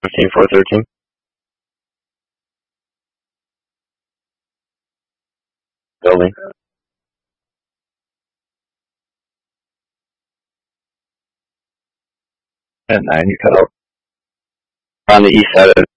413. Building. At 9, you cut out. On the east side of